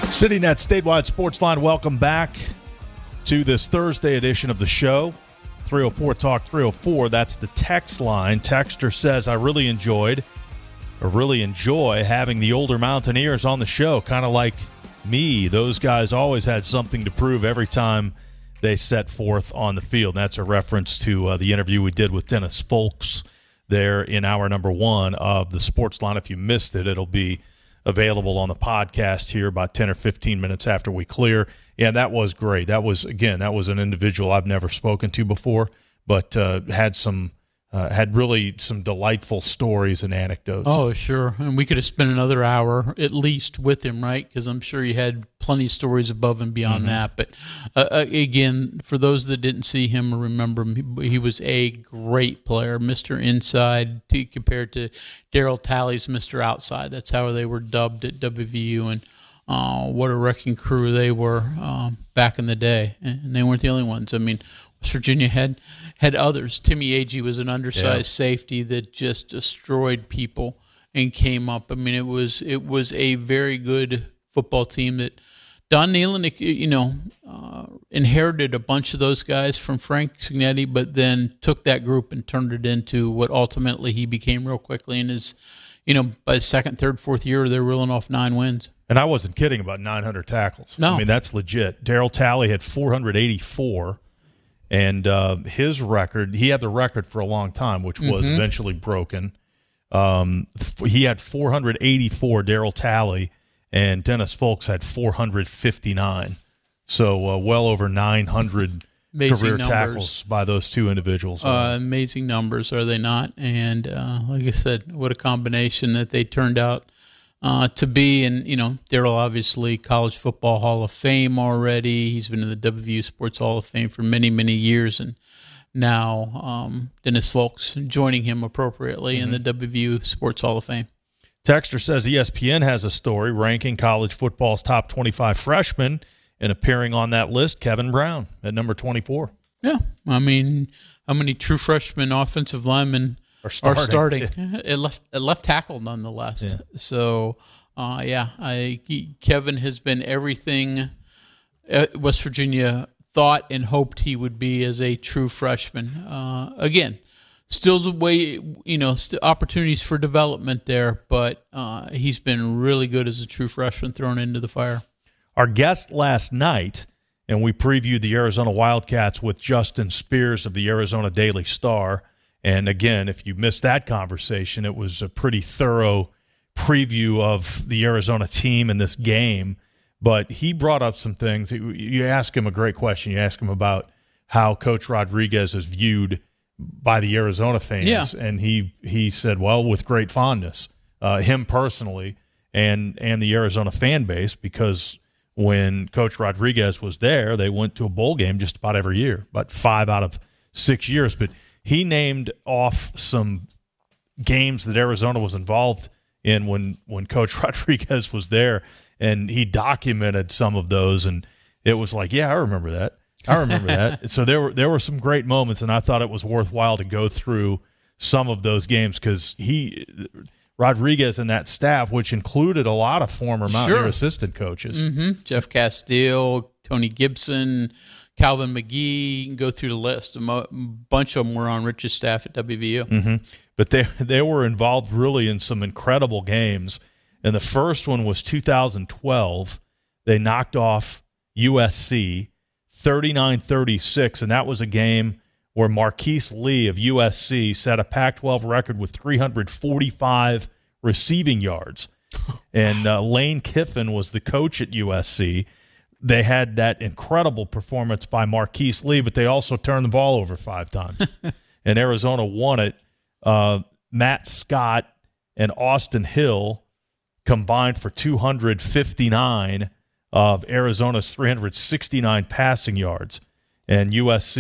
CityNet Statewide Sportsline, welcome back to this Thursday edition of the show. 304 Talk 304, that's the text line. Texter says, I really enjoy having the older Mountaineers on the show, kind of like me. Those guys always had something to prove every time they set forth on the field. And that's a reference to the interview we did with Dennis Folks there in hour number 1 of the Sportsline. If you missed it, it'll be available on the podcast here about 10 or 15 minutes after we clear. Yeah, that was great. That was an individual I've never spoken to before, but had really some delightful stories and anecdotes. Oh, sure. And we could have spent another hour at least with him, right? Because I'm sure he had plenty of stories above and beyond that. But again, for those that didn't see him or remember him, he was a great player, Mr. Inside, compared to Daryl Talley's Mr. Outside. That's how they were dubbed at WVU. And what a wrecking crew they were back in the day. And they weren't the only ones. I mean, West Virginia had others. Timmy Agee was an undersized safety that just destroyed people and came up. I mean, it was a very good football team that Don Nealon, inherited a bunch of those guys from Frank Cignetti, but then took that group and turned it into what ultimately he became real quickly. And his, by the second, third, fourth year, they're reeling off 9 wins. And I wasn't kidding about 900 tackles. No. I mean, that's legit. Daryl Talley had 484. And his record, he had the record for a long time, which was eventually broken. He had 484, Daryl Talley, and Dennis Folks had 459. So well over 900 career tackles by those two individuals. Amazing numbers, are they not? And like I said, what a combination that they turned out to be. And, Daryl, obviously, College Football Hall of Fame already. He's been in the WVU Sports Hall of Fame for many, many years. And now Dennis Folks joining him appropriately in the WVU Sports Hall of Fame. Texter says ESPN has a story ranking college football's top 25 freshmen, and appearing on that list, Kevin Brown at number 24. Yeah. I mean, how many true freshman offensive linemen are starting at left tackle, nonetheless. Yeah. So, Kevin has been everything West Virginia thought and hoped he would be as a true freshman. Again, still the way, opportunities for development there, but he's been really good as a true freshman thrown into the fire. Our guest last night, and we previewed the Arizona Wildcats with Justin Spears of the Arizona Daily Star. And again, if you missed that conversation, it was a pretty thorough preview of the Arizona team and this game. But he brought up some things. You asked him a great question. You asked him about how Coach Rodriguez is viewed by the Arizona fans. Yeah. And he said, well, with great fondness, him personally and the Arizona fan base, because when Coach Rodriguez was there, they went to a bowl game just about every year, about 5 out of 6 years. But he named off some games that Arizona was involved in when Coach Rodriguez was there, and he documented some of those, and it was like, yeah, I remember that. So there were some great moments, and I thought it was worthwhile to go through some of those games because Rodriguez and that staff, which included a lot of former Mountaineer assistant coaches. Jeff Castile, Tony Gibson, Calvin McGee, you can go through the list. A bunch of them were on Rich's staff at WVU. But they were involved really in some incredible games. And the first one was 2012. They knocked off USC 39-36, and that was a game where Marquise Lee of USC set a Pac-12 record with 345 receiving yards. And Lane Kiffin was the coach at USC. They had that incredible performance by Marquise Lee, but they also turned the ball over 5 times. And Arizona won it. Matt Scott and Austin Hill combined for 259 of Arizona's 369 passing yards. And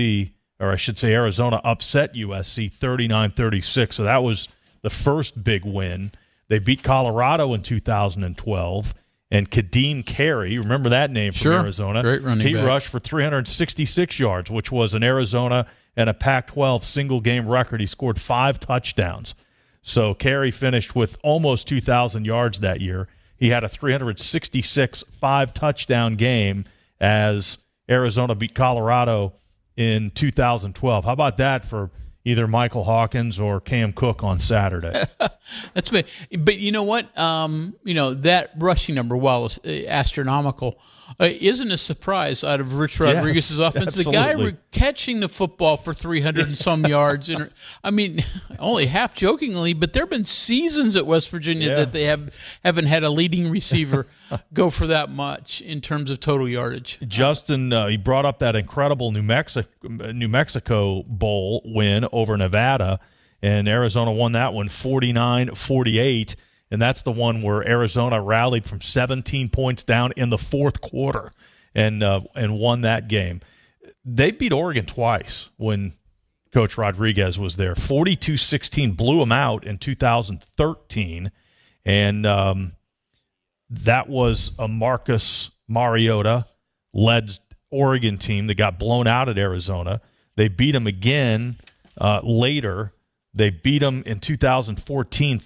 Arizona upset USC 39-36. So that was the first big win. They beat Colorado in 2012. And Kadeem Carey, remember that name from Arizona? Great running back. He rushed for 366 yards, which was an Arizona and a Pac-12 single-game record. He scored 5 touchdowns. So Carey finished with almost 2,000 yards that year. he had a 366 5-touchdown game as Arizona beat Colorado in 2012. How about that for either Michael Hawkins or Cam Cook on Saturday? That's big. But you know what? That rushing number, while it's astronomical, isn't a surprise out of Rich Rodriguez's offense. Absolutely. The guy catching the football for 300 and some yards. I mean, only half jokingly, but there have been seasons at West Virginia that they haven't had a leading receiver go for that much in terms of total yardage. Justin, he brought up that incredible New Mexico Bowl win over Nevada, and Arizona won that one 49-48, and that's the one where Arizona rallied from 17 points down in the fourth quarter and won that game. They beat Oregon twice when Coach Rodriguez was there. 42-16 blew them out in 2013, and that was a Marcus Mariota-led Oregon team that got blown out at Arizona. They beat them again later. They beat them in 2014,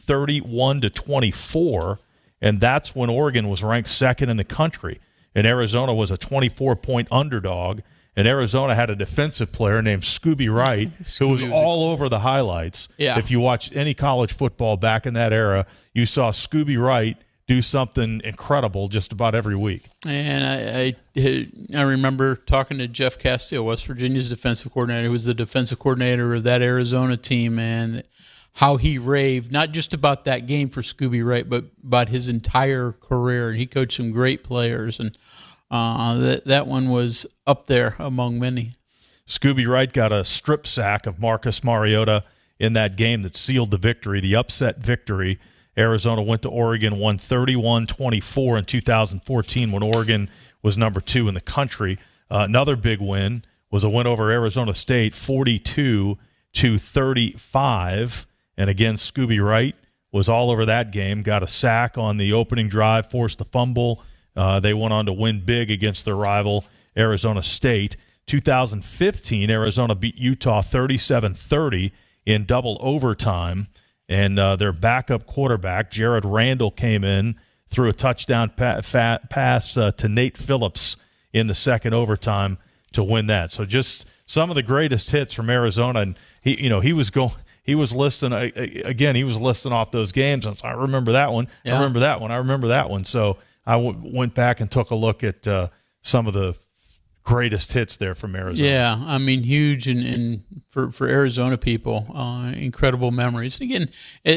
31-24, and that's when Oregon was ranked second in the country. And Arizona was a 24-point underdog, and Arizona had a defensive player named Scooby Wright who was all over the highlights. Yeah. If you watched any college football back in that era, you saw Scooby Wright do something incredible just about every week. And I remember talking to Jeff Castile, West Virginia's defensive coordinator, who was the defensive coordinator of that Arizona team, and how he raved, not just about that game for Scooby Wright, but about his entire career. And he coached some great players, and that one was up there among many. Scooby Wright got a strip sack of Marcus Mariota in that game that sealed the victory, the upset victory. Arizona went to Oregon, won 31-24 in 2014 when Oregon was number 2 in the country. Another big win was a win over Arizona State, 42-35. And again, Scooby Wright was all over that game, got a sack on the opening drive, forced a fumble. They went on to win big against their rival, Arizona State. 2015, Arizona beat Utah 37-30 in double overtime. And their backup quarterback, Jared Randall, came in, threw a touchdown pass to Nate Phillips in the second overtime to win that. So just some of the greatest hits from Arizona. And he was listing again. He was listing off those games. I remember that one. Yeah. I remember that one. I remember that one. So I went back and took a look at some of the greatest hits there from Arizona. Yeah, I mean, huge and for Arizona people, incredible memories. And again,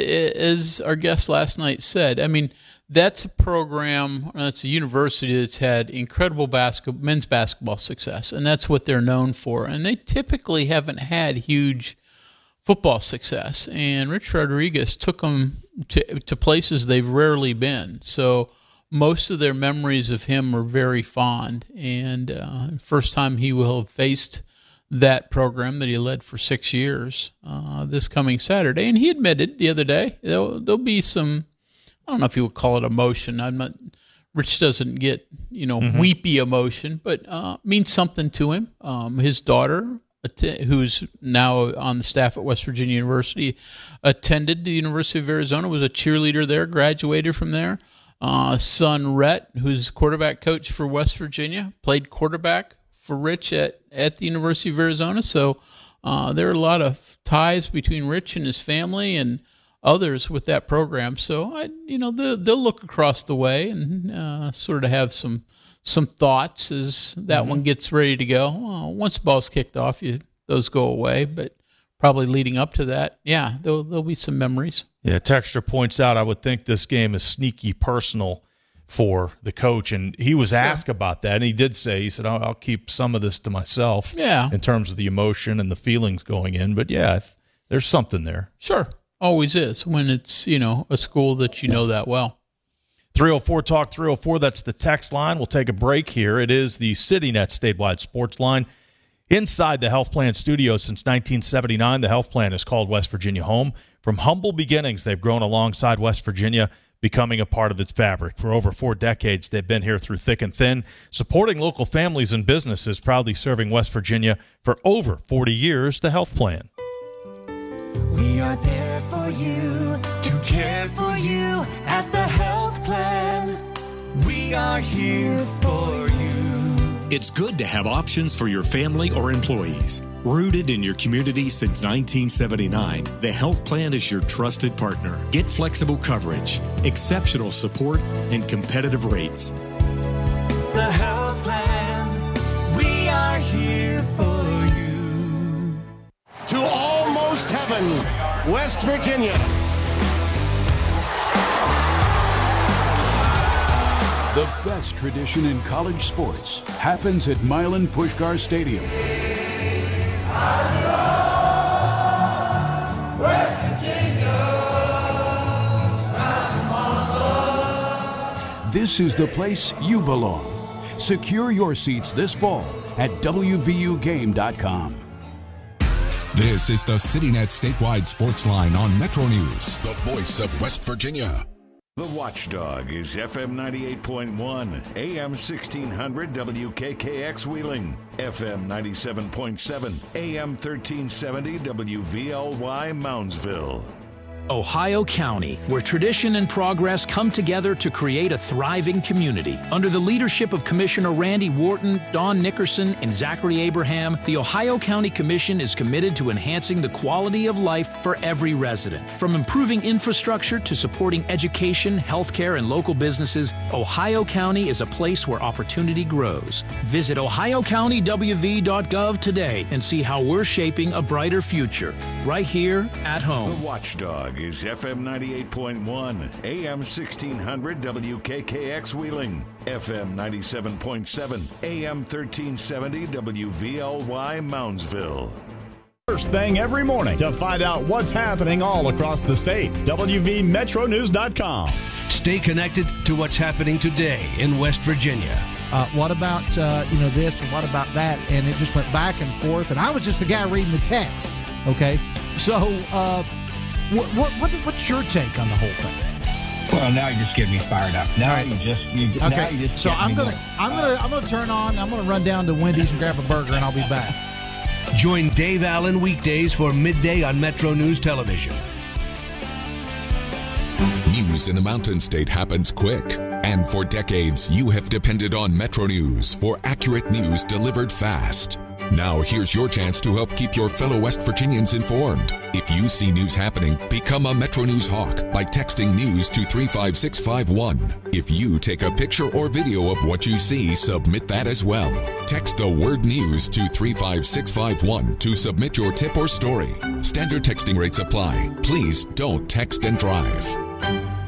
as our guest last night said, I mean, that's a program, that's a university that's had incredible men's basketball success, and that's what they're known for. And they typically haven't had huge football success, and Rich Rodriguez took them to places they've rarely been. So most of their memories of him are very fond, and first time he will have faced that program that he led for 6 years this coming Saturday. And he admitted the other day there'll be some, I don't know if you would call it emotion. Rich doesn't get weepy emotion, but means something to him. His daughter, who's now on the staff at West Virginia University, attended the University of Arizona, was a cheerleader there, graduated from there. Son Rhett, who's quarterback coach for West Virginia, played quarterback for Rich at the University of Arizona. So there are a lot of ties between Rich and his family and others with that program. So they'll look across the way and sort of have some thoughts as that one gets ready to go. Once the ball's kicked off, those go away, but probably leading up to that, there'll be some memories. Yeah, Texture points out, I would think this game is sneaky personal for the coach, and he was asked about that, and he did say, he said, I'll keep some of this to myself in terms of the emotion and the feelings going in, but there's something there. Sure, always is when it's, a school that you know that well. 304 Talk 304, that's the text line. We'll take a break here. It is the CityNet statewide sports line. Inside the Health Plan studio since 1979, the Health Plan is called West Virginia home. From humble beginnings, they've grown alongside West Virginia, becoming a part of its fabric. For over 4 decades, they've been here through thick and thin, supporting local families and businesses, proudly serving West Virginia for over 40 years. The Health Plan. We are there for you, to care for you at the Health Plan. are here for you. It's good to have options for your family or employees. Rooted in your community since 1979, the health plan is your trusted partner. Get flexible coverage, exceptional support, and competitive rates. The health plan, we are here for you. To almost heaven, West Virginia. The best tradition in college sports happens at Milan Puskar Stadium. West Virginia, This is the place you belong. Secure your seats this fall at WVUGame.com. This is the CityNet statewide sports line on Metro News, the voice of West Virginia. The Watchdog is FM 98.1, AM 1600 WKKX Wheeling, FM 97.7, AM 1370 WVLY Moundsville. Ohio County, where tradition and progress come together to create a thriving community. Under the leadership of Commissioner Randy Wharton, Don Nickerson, and Zachary Abraham, the Ohio County Commission is committed to enhancing the quality of life for every resident. From improving infrastructure to supporting education, healthcare, and local businesses, Ohio County is a place where opportunity grows. Visit ohiocountywv.gov today and see how we're shaping a brighter future, right here at home. The Watchdog is FM 98.1, AM 1600 WKKX Wheeling, FM 97.7, AM 1370 WVLY Moundsville. First thing every morning to find out what's happening all across the state. WVMetroNews.com. Stay connected to what's happening today in West Virginia. What about this and what about that? And it just went back and forth. And I was just the guy reading the text. Okay, so what's your take on the whole thing? Well, now you just get me fired up. Now you just so I'm gonna turn on. I'm gonna run down to Wendy's and grab a burger, and I'll be back. Join Dave Allen weekdays for midday on Metro News Television. News in the Mountain State happens quick. And for decades, you have depended on Metro News for accurate news delivered fast. Now here's your chance to help keep your fellow West Virginians informed. If you see news happening, become a Metro News hawk by texting news to 35651. If you take a picture or video of what you see, submit that as well. Text the word news to 35651 to submit your tip or story. Standard texting rates apply. Please don't text and drive.